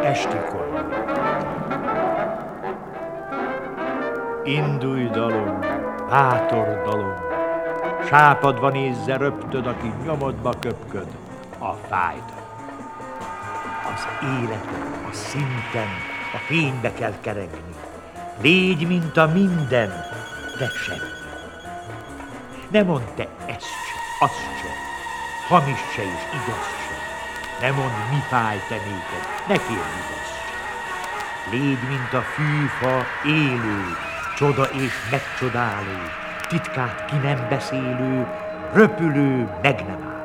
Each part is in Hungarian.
Esti konyha. Indulj dalom, bátor dalom, sápadva nézze röptöd, aki nyomodba köpköd a fájdalom. Az életen, a szinten, a fénybe kell keregni. Légy, mint a minden, de semmi. Ne mondd te ezt se, azt se, hamis se és igaz se. Ne mondd, mi fáj te néked, ne kérj igaz se. Légy, mint a fűfa, élő, csoda és megcsodáló, titkát ki nem beszélő, röpülő, meg nem álló.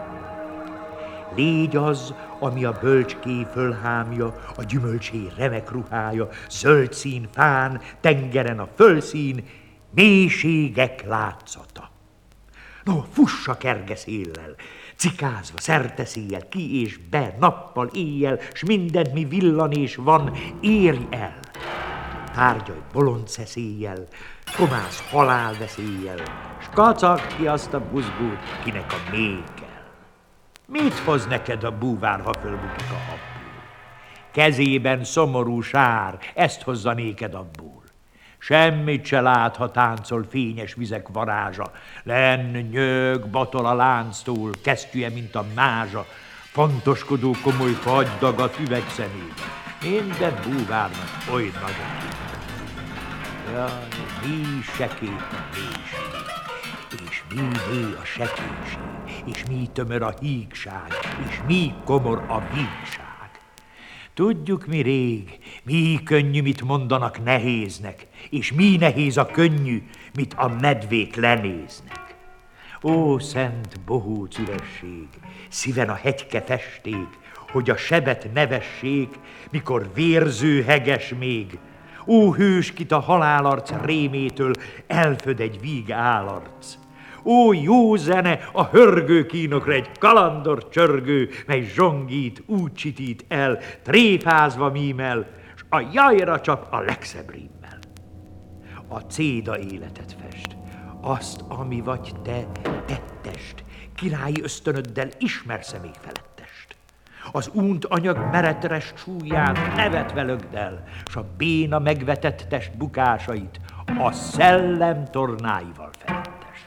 Légy az, ami a bölcskéj fölhámja, a gyümölcsé remek ruhája, zöld szín fán, tengeren a fölszín, mélységek látszata. No, fussa kerge széllel, cikázva szerteszéjjel, ki és be, nappal, éjjel, s mindent, mi villan és van, érj el. Tárgyalj bolond szeszéllyel, komász halálveszéllyel, s kacagd ki azt a buzgót, kinek a mély kell. Mit hoz neked a búvár, ha fölbukik a habból? Kezében szomorú sár, ezt hozza néked abból. Semmit se lát, ha táncol fényes vizek varázsa. Lenn nyög, batol a lánctól, kesztyűje, mint a mázsa. Fontoskodó komoly fagydagat üvegszemében. Minden búvárnak oly nagy a kép. Jaj, mi sekét a mélység, és mi mély a sekéség, és mi tömör a hígság, és mi komor a vígság. Tudjuk mi rég, mi könnyű, mit mondanak nehéznek, és mi nehéz a könnyű, mit a medvék lenéznek. Ó, szent bohóc üresség, szíven a hegyke festék, hogy a sebet ne vessék, mikor vérző heges még. Ó, hős, kit a halálarc rémétől elföd egy víg állarc. Ó, jó zene a hörgő kínokra, egy kalandor csörgő, mely zsongít, úgy csitít el, tréfázva mímel, s a jajra csap a legszebb rímmel. A céda életet fest, azt, ami vagy te, tettest, királyi ösztönöddel ismersz-e még felettest. Az únt anyag meretres súlyán nevetve lögd el, s a béna megvetett test bukásait a szellem tornáival felettest.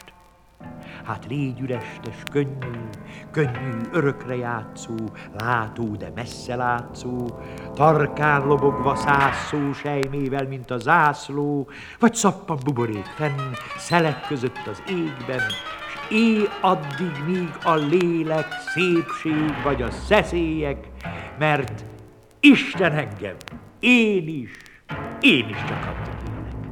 Hát légy ürestes, könnyű, könnyű, örökre játszó, látó, de messze látszó, tarkán lobogva szászszó sejmével, mint a zászló, vagy szappan buborék fenn, szelek között az égben, s éj addig, míg a lélek, szépség vagy a szeszélyek, mert Isten engem, én is csak addig élek.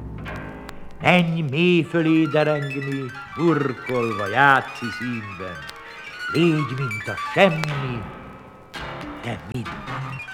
Menj mély fölé derengni, burkolva játszi színben, légy, mint a semmi, de minden.